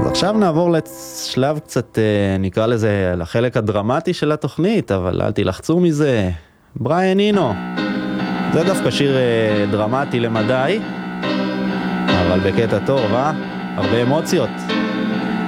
אז עכשיו נעבור לשלב קצת, נקרא לזה, לחלק הדרמטי של התוכנית, אבל אל תלחצו מזה. בריאן אינו. זה דווקא שיר דרמטי למדי, אבל בקטע טוב, הרבה אמוציות.